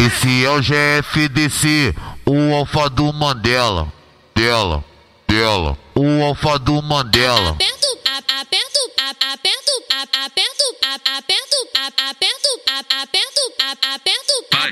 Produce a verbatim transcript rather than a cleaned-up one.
Esse é o G F D C, o alfa do Mandela. Dela, dela, o alfa do Mandela. Aperto, aperto, aperto, aperto, aperto, aperto, aperto, aperto, aperto,